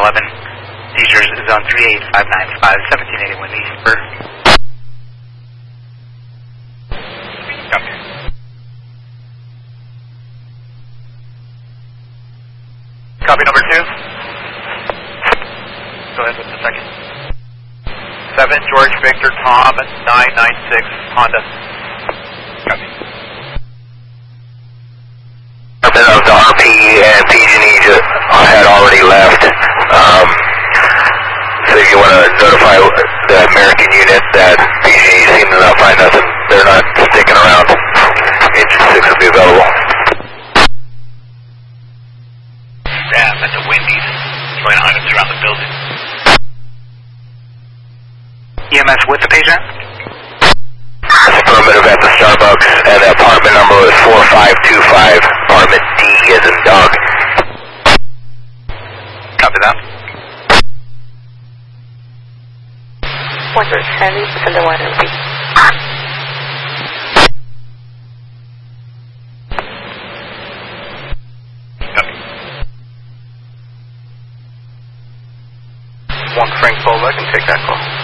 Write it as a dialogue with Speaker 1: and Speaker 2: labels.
Speaker 1: 11. Seizures zone 38595, 1781 East per. Copy. Copy number 2. Go ahead with the second.
Speaker 2: 7 George Victor Tom 996 Honda.
Speaker 1: Copy.
Speaker 3: Of the RP and PG&E had already left. So you want to notify the American unit that PG&E seems to not find nothing. They're not sticking around. Engine 6 will be available.
Speaker 1: Yeah, that's a Wendy's. Showing items around the building. EMS with the patient?
Speaker 3: Affirmative at the Starbucks, and the apartment number is 4525, apartment D as in dog.
Speaker 1: Copy that.
Speaker 4: 170 is underwater.
Speaker 1: Copy.
Speaker 2: 1 Frank Bola, I can take that call.